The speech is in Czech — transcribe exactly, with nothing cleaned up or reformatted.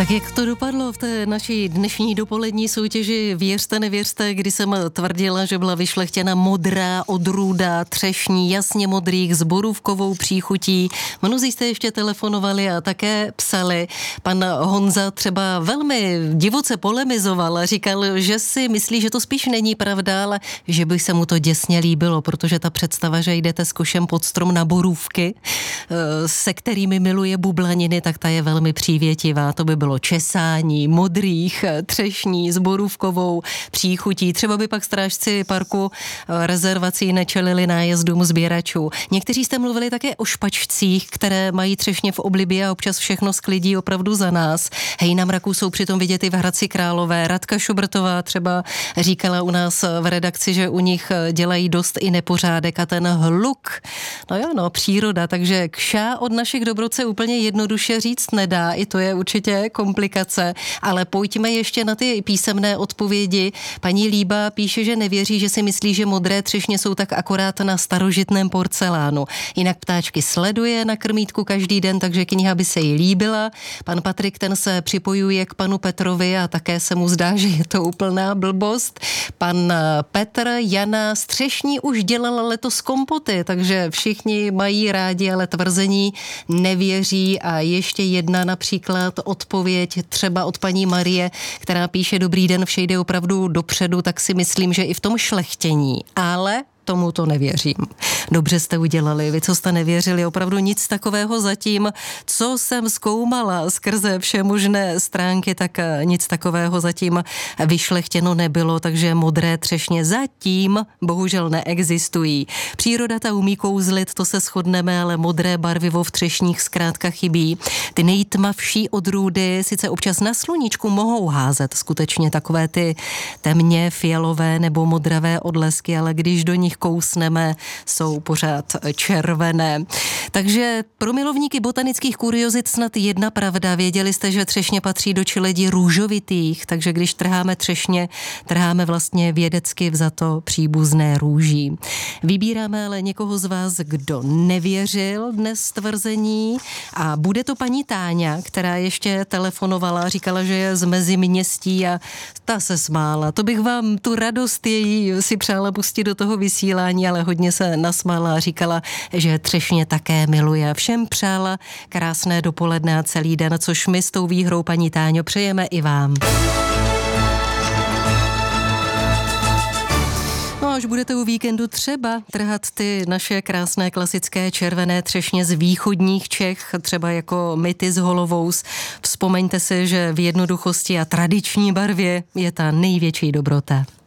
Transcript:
Tak jak to dopadlo v té naší dnešní dopolední soutěži Věřte, nevěřte, kdy jsem tvrdila, že byla vyšlechtěna modrá odrůda třešní jasně modrých s borůvkovou příchutí. Mnozí jste ještě telefonovali a také psali. Pan Honza třeba velmi divoce polemizoval a říkal, že si myslí, že to spíš není pravda, ale že by se mu to děsně líbilo, protože ta představa, že jdete s košem pod strom na borůvky, se kterými miluje bublaniny, tak ta je velmi přívětivá. To by bylo česání modrých třešní s borůvkovou příchutí. Třeba by pak strážci parku rezervací nečelili nájezdům sběračů. Někteří jste mluvili také o špačcích, které mají třešně v oblibě a občas všechno sklidí opravdu za nás. Hej, na mraku jsou přitom vidět i v Hradci Králové. Radka Šubrtová třeba říkala u nás v redakci, že u nich dělají dost i nepořádek a ten hluk. No jo, no, příroda, takže kša od našich dobrodce úplně jednoduše říct nedá. I to je určitě komplikace, ale pojďme ještě na ty písemné odpovědi. Paní Líba píše, že nevěří, že si myslí, že modré třešně jsou tak akorát na starožitném porcelánu. Jinak ptáčky sleduje na krmítku každý den, takže kniha by se jí líbila. Pan Patrik, ten se připojuje k panu Petrovi a také se mu zdá, že je to úplná blbost. Pan Petr, Jana, střešní už dělala letos kompoty, takže všichni mají rádi, ale tvrzení nevěří. A ještě jedna například odpověď třeba od paní Marie, která píše: dobrý den, vše jde opravdu dopředu, tak si myslím, že i v tom šlechtění, ale tomu to nevěřím. Dobře jste udělali, vy, co jste nevěřili, opravdu nic takového zatím, co jsem zkoumala skrze vše možné stránky, tak nic takového zatím vyšlechtěno nebylo, takže modré třešně zatím bohužel neexistují. Příroda ta umí kouzlit, to se shodneme, ale modré barvivo v třešních zkrátka chybí. Ty nejtmavší odrůdy sice občas na sluníčku mohou házet skutečně takové ty temně fialové nebo modravé odlesky, ale když do nich kousneme, jsou pořád červené. Takže pro milovníky botanických kuriozit snad jedna pravda. Věděli jste, že třešně patří do čeledi růžovitých, takže když trháme třešně, trháme vlastně vědecky vzato příbuzné růží. Vybíráme ale někoho z vás, kdo nevěřil dnes tvrzení, a bude to paní Táňa, která ještě telefonovala, říkala, že je z Meziměstí a ta se smála. To bych vám tu radost její si přála pustit do toho vysílání, ale hodně se nasmála a říkala, že třešně také miluje. Všem přála krásné dopoledne a celý den, což my s tou výhrou, paní Táňo, přejeme i vám. No, až budete u víkendu třeba trhat ty naše krásné klasické červené třešně z východních Čech, třeba jako my ty z Holovous, vzpomeňte si, že v jednoduchosti a tradiční barvě je ta největší dobrota.